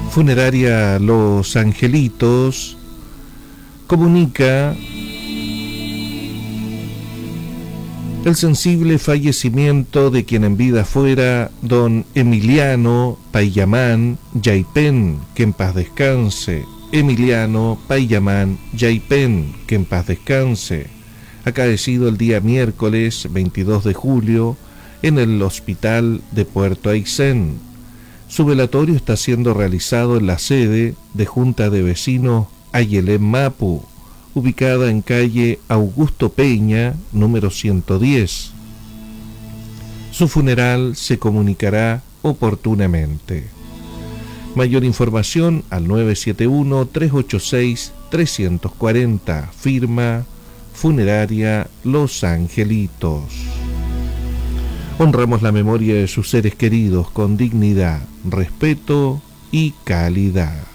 Funeraria Los Angelitos comunica el sensible fallecimiento de quien en vida fuera don Emiliano Paillamán Yaipen, que en paz descanse. Emiliano Paillamán Yaipen, que en paz descanse. Acaecido el día miércoles 22 de julio en el hospital de Puerto Aysén. Su velatorio está siendo realizado en la sede de Junta de Vecinos Ayelén Mapu, ubicada en calle Augusto Peña, número 110. Su funeral se comunicará oportunamente. Mayor información al 971-386-340. Firma Funeraria Los Angelitos. Honramos la memoria de sus seres queridos con dignidad, respeto y calidad.